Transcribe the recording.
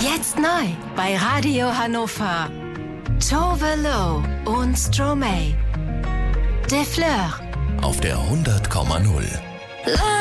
Jetzt neu bei Radio Hannover. Tove Lo und Stromae. De Fleur. Auf der 100,0.